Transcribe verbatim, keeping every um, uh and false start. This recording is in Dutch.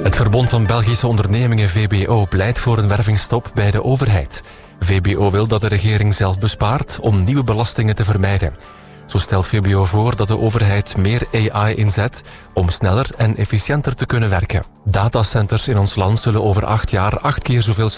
Het Verbond van Belgische Ondernemingen V B O pleit voor een wervingsstop bij de overheid. V B O wil dat de regering zelf bespaart om nieuwe belastingen te vermijden. Zo stelt V B O voor dat de overheid meer A I inzet om sneller en efficiënter te kunnen werken. Datacenters in ons land zullen over acht jaar acht keer zoveel